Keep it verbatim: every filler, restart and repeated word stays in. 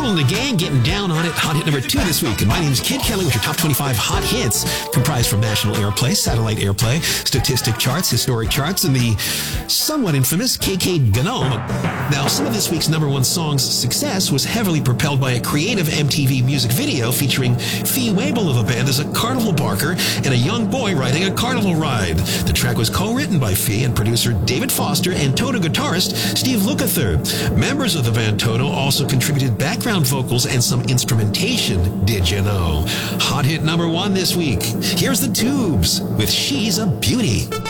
Kool and the Gang getting down on it. Hot hit number two this week. And my name is Kid Kelly with your top twenty-five hot hits, comprised from national airplay, satellite airplay, statistic charts, historic charts, and the somewhat infamous K K Gnome. Now, some of this week's number one song's success was heavily propelled by a creative M T V music video featuring Fee Waybill of a band as a carnival barker and a young boy riding a carnival ride. The track was co-written by Fee and producer David Foster and Toto guitarist Steve Lukather. Members of the band Toto also contributed background vocals and some instrumentation, did you know? Hot hit number one this week. Here's the Tubes with She's a Beauty.